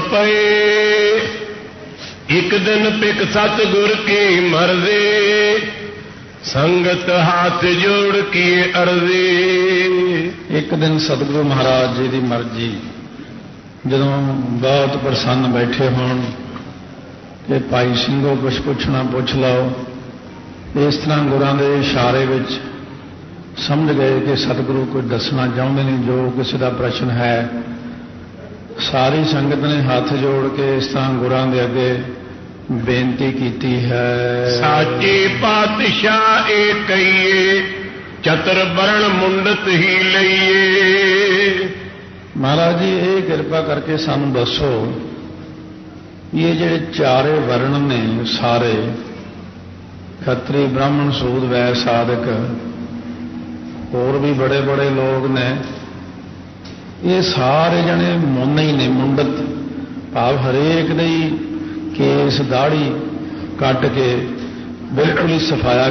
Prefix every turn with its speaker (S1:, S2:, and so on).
S1: पए एक दिन पिक सतगुर की मर्जी संगत हाथ जोड़ की अर्जी।
S2: एक दिन सतगुरु महाराज जी की मर्जी जदों बहुत प्रसन्न बैठे होण कि भाई ਸਿੰਘੋ कुछ पुछना पुछ लो, इस तरह गुरां दे इशारे विच समझ गए कि सतगुरु कुछ दसना चाहते नहीं। जो किसी का प्रश्न है सारी संगत ने हाथ जोड़ के इस तरह गुरां दे अगे बेनती की है।
S1: साचे पातशाह ए कहिए चतर वरण मुंडत ही लईए।
S2: महाराज जी ये कृपा करके सानू दसो ये ਜਿਹੜੇ चारे वर्ण ने सारे खत्री ब्राह्मण सूद वै साधक और भी बड़े बड़े लोग ने, ये सारे जने मुन्ने ही ने, मुंडत भाव हरेक दे केस दाढ़ी कट के बिल्कुल ही सफाया